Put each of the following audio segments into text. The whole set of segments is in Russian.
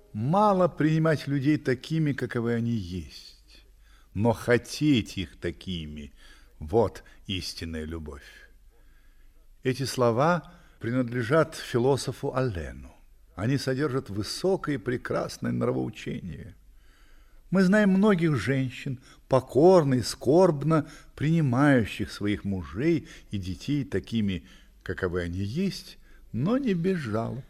Мало принимать людей такими, каковы они есть, но хотеть их такими – вот истинная любовь. Эти слова принадлежат философу Аллену. Они содержат высокое и прекрасное нравоучение. Мы знаем многих женщин, покорно и скорбно принимающих своих мужей и детей такими, каковы они есть, но не без жалоб.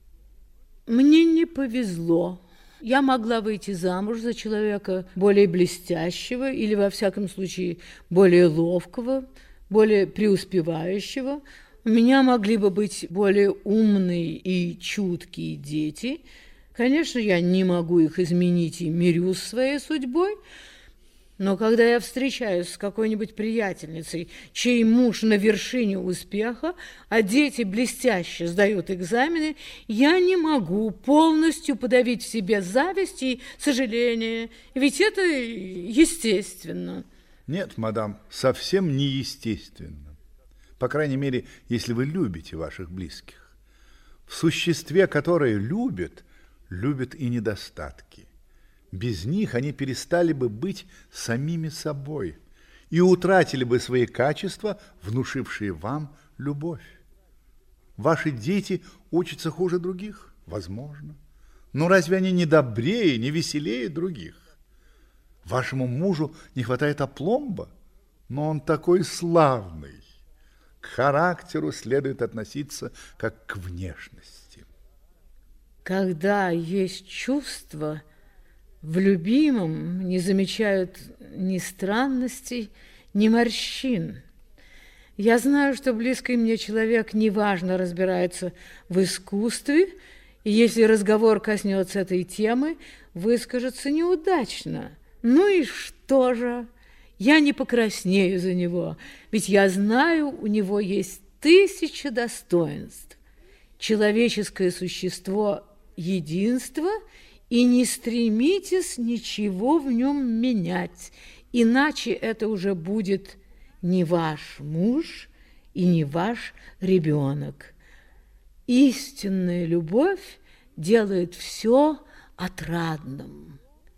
Мне не повезло. Я могла выйти замуж за человека более блестящего или, во всяком случае, более ловкого, более преуспевающего. У меня могли бы быть более умные и чуткие дети. Конечно, я не могу их изменить и мирюсь с своей судьбой, но когда я встречаюсь с какой-нибудь приятельницей, чей муж на вершине успеха, а дети блестяще сдают экзамены, я не могу полностью подавить в себе зависть и сожаление, ведь это естественно. Нет, мадам, совсем не естественно. По крайней мере, если вы любите ваших близких. В существе, которое любит и недостатки. Без них они перестали бы быть самими собой и утратили бы свои качества, внушившие вам любовь. Ваши дети учатся хуже других? Возможно. Но разве они не добрее, не веселее других? Вашему мужу не хватает апломба, но он такой славный. К характеру следует относиться как к внешности. Когда есть чувство, в любимом не замечают ни странностей, ни морщин. Я знаю, что близкий мне человек неважно разбирается в искусстве, и если разговор коснется этой темы, выскажется неудачно. Ну и что же? Я не покраснею за него, ведь я знаю, у него есть 1000 достоинств. Человеческое существо – единство – и не стремитесь ничего в нем менять, иначе это уже будет не ваш муж и не ваш ребенок. Истинная любовь делает все отрадным.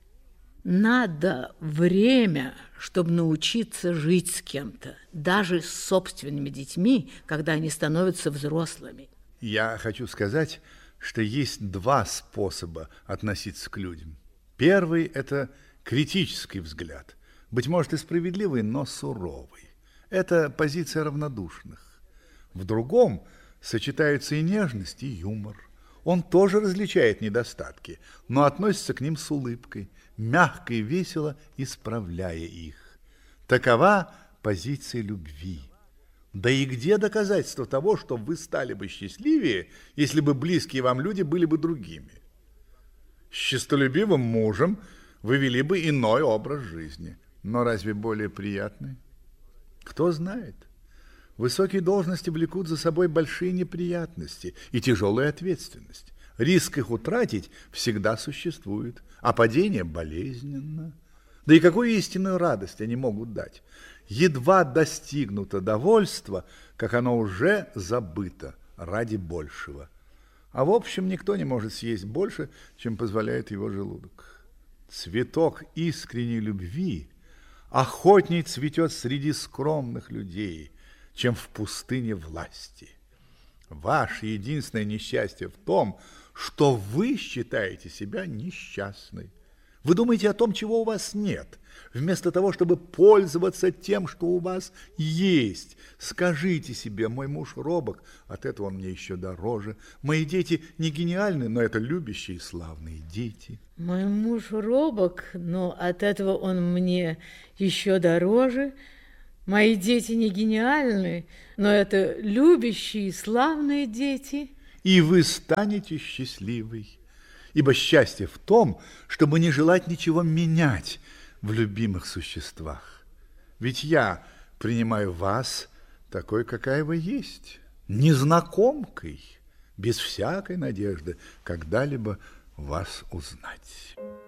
Надо время, чтобы научиться жить с кем-то, даже с собственными детьми, когда они становятся взрослыми. Я хочу сказать, что есть два способа относиться к людям. Первый – это критический взгляд, быть может и справедливый, но суровый. Это позиция равнодушных. В другом сочетаются и нежность, и юмор. Он тоже различает недостатки, но относится к ним с улыбкой, мягко и весело исправляя их. Такова позиция любви. Да и где доказательство того, что вы стали бы счастливее, если бы близкие вам люди были бы другими? С честолюбивым мужем вы вели бы иной образ жизни, но разве более приятный? Кто знает? Высокие должности влекут за собой большие неприятности и тяжелую ответственность. Риск их утратить всегда существует, а падение болезненно. Да и какую истинную радость они могут дать? Едва достигнуто довольство, как оно уже забыто ради большего. А в общем, никто не может съесть больше, чем позволяет его желудок. Цветок искренней любви охотней цветет среди скромных людей, чем в пустыне власти. Ваше единственное несчастье в том, что вы считаете себя несчастной. Вы думаете о том, чего у вас нет, вместо того, чтобы пользоваться тем, что у вас есть. Скажите себе: мой муж робок, от этого он мне еще дороже. Мои дети не гениальны, но это любящие и славные дети. Мой муж робок, но от этого он мне еще дороже. Мои дети не гениальны, но это любящие и славные дети. И вы станете счастливой. Ибо счастье в том, чтобы не желать ничего менять в любимых существах. Ведь я принимаю вас такой, какая вы есть, незнакомкой, без всякой надежды когда-либо вас узнать.